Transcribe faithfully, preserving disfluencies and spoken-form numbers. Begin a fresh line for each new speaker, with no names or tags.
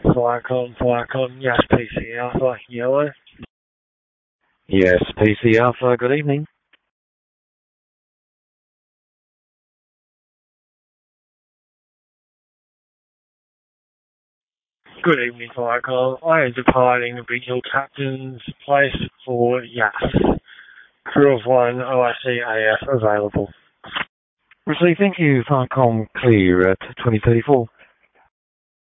Viacom, Viacom, yes, P C Alpha, yellow.
Yes, P C Alpha, good evening.
Good evening, Viacom. I am departing the regional captain's place for Yas. Crew of one, O I C A F available.
Received, thank you, Viacom clear at twenty thirty-four.